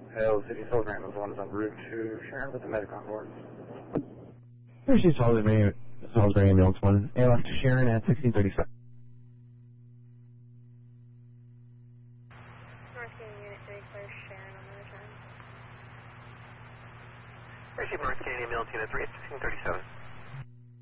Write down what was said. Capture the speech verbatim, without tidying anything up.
Hail City Telegram is one is on route to Sharon with the medic on board. There's your Salisbury, Salisbury ambulance one. A L F to Sharon at sixteen thirty-seven. North Canadian Unit three, clear Sharon on the return. Receive North Canadian Ambulance Unit three at sixteen thirty-seven.